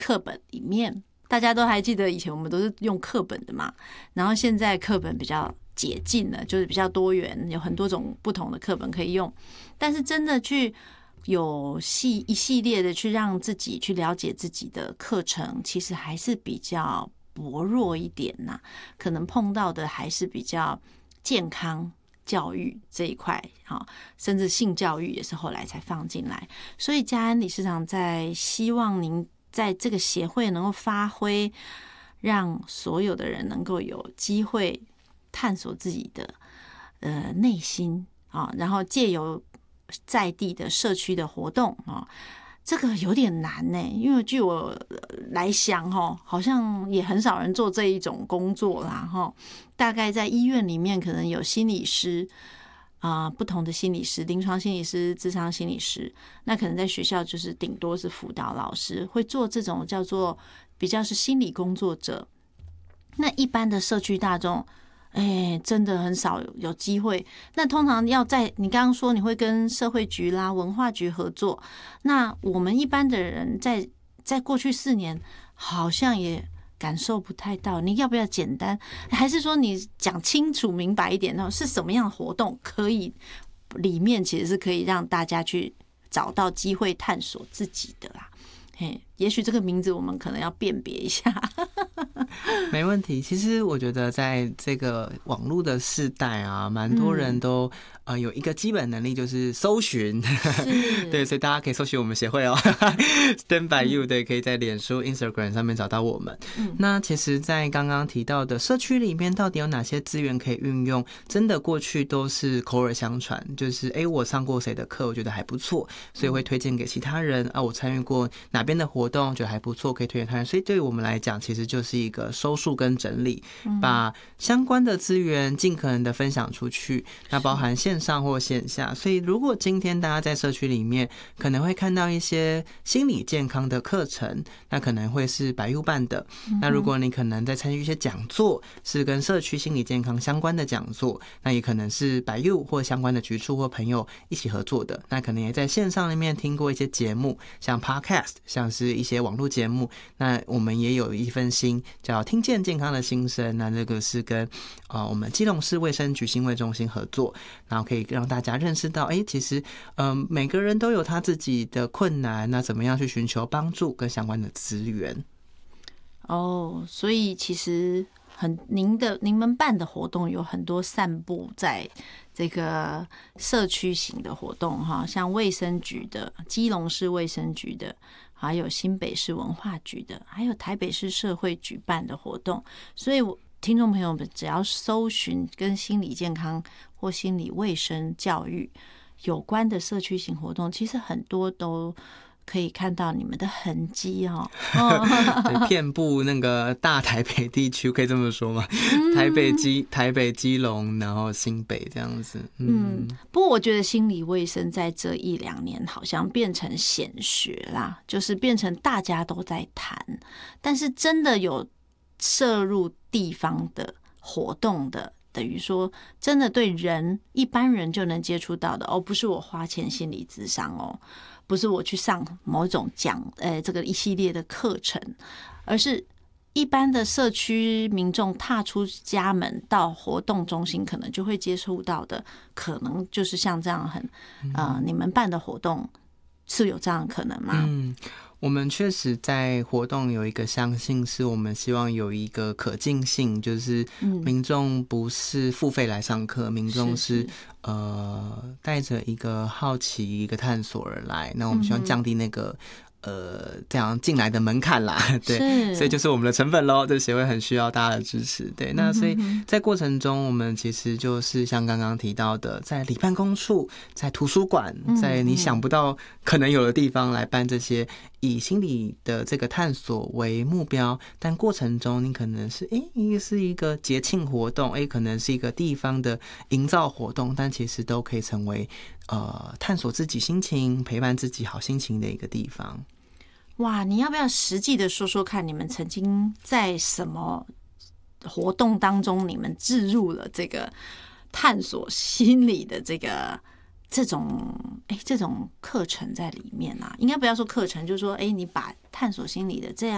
课本里面。大家都还记得以前我们都是用课本的嘛，然后现在课本比较解禁了，就是比较多元，有很多种不同的课本可以用。但是真的去有一系列的去让自己去了解自己的课程，其实还是比较薄弱一点呐，可能碰到的还是比较健康教育这一块，甚至性教育也是后来才放进来。所以嘉安理事长在希望您在这个协会能够发挥，让所有的人能够有机会探索自己的内心啊，然后借由在地的社区的活动啊，这个有点难呢，因为据我来想好像也很少人做这一种工作啦大概在医院里面可能有心理师不同的心理师，临床心理师、諮商心理师，那可能在学校就是顶多是辅导老师会做这种叫做比较是心理工作者。那一般的社区大众真的很少有机会。那通常要在你刚刚说你会跟社会局啦、文化局合作，那我们一般的人在过去4年好像也感受不太到。你要不要简单，还是说你讲清楚明白一点呢？是什么样的活动可以里面其实是可以让大家去找到机会探索自己的啦？也许这个名字我们可能要辨别一下。 没问题。其实我觉得在这个网络的世代啊，蛮多人都有一个基本能力，就是搜寻。对，所以大家可以搜寻我们协会哦，Stand by You， 对，可以在脸书、Instagram 上面找到我们。那其实，在刚刚提到的社区里面，到底有哪些资源可以运用？真的过去都是口耳相传，就是我上过谁的课，我觉得还不错，所以会推荐给其他人啊。我参与过哪边的活动，觉得还不错，可以推荐他人。所以对于我们来讲，其实就是一个收束跟整理，把相关的资源尽可能的分享出去，那包含线上或线下。所以如果今天大家在社区里面可能会看到一些心理健康的课程，那可能会是百佑办的。那如果你可能在参与一些讲座，是跟社区心理健康相关的讲座，那也可能是百佑或相关的局处或朋友一起合作的。那可能也在线上里面听过一些节目，像 Podcast， 像是一些网络节目。那我们也有一份心叫听见健康的心声，那这个是跟我们基隆市卫生局心卫中心合作，然后可以让大家认识到其实每个人都有他自己的困难，那怎么样去寻求帮助跟相关的资源。 所以其实您们办的活动有很多散布在这个社区型的活动像卫生局的、基隆市卫生局的，还有新北市文化局的，还有台北市社会局办的活动。所以听众朋友们只要搜寻跟心理健康或心理卫生教育有关的社区型活动，其实很多都可以看到你们的痕迹对，遍布那个大台北地区，可以这么说吗？台北、基隆，然后新北这样子。 不过我觉得心理卫生在这1-2年好像变成显学啦，就是变成大家都在谈，但是真的有摄入地方的活动的，等于说真的对一般人就能接触到的不是我花钱心理咨商不是我去上某种这个一系列的课程，而是一般的社区民众踏出家门到活动中心，可能就会接触到的，可能就是像这样你们办的活动是有这样的可能吗？ 我们确实在活动有一个相信，是我们希望有一个可进性，就是民众不是付费来上课，民众是带着一个好奇、一个探索而来。那我们希望降低那个这样进来的门槛啦，对，所以就是我们的成本咯，这协会很需要大家的支持，对。那所以在过程中，我们其实就是像刚刚提到的，在里办公处、在图书馆、在你想不到可能有的地方来办这些以心理的这个探索为目标，但过程中你可能是是一个节庆活动，可能是一个地方的营造活动，但其实都可以成为探索自己心情、陪伴自己好心情的一个地方。 哇，你要不要实际的说说看，你们曾经在什么活动当中，你们置入了这个探索心理的这种课程在里面啊？应该不要说课程，就是说你把探索心理的这样